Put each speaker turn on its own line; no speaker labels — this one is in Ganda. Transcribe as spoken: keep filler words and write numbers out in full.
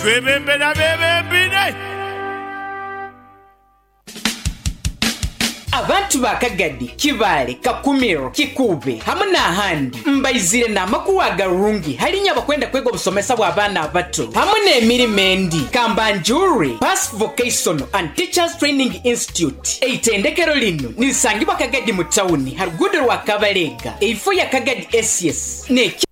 Twebembera bebembine.
Abantu bakagadi Kibale Kakumiro Kikube hamwe n'ahandi mbayizire n'amakuru agarungi halinya bakwenda kwega obusomesa bw'abaana abato hamwe n'emirimo endi Kambanjuri Pass Vocational and Teachers Training Institute eitendekero lino nilisangibwa Kagadi mu tawuni harugudo rwa Kabalega eifo ya Kagadi S S ne